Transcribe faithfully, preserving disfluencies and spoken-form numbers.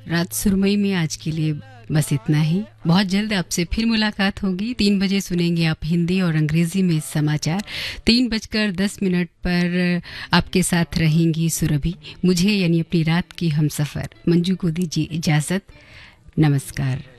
रात सुरमई में आज के लिए बस इतना ही। बहुत जल्द आपसे फिर मुलाकात होगी। तीन बजे सुनेंगे आप हिंदी और अंग्रेजी में समाचार। तीन बजकर दस मिनट पर आपके साथ रहेंगी सुरभि। मुझे यानी अपनी रात की हमसफर मंजू को दीजिए इजाज़त। नमस्कार।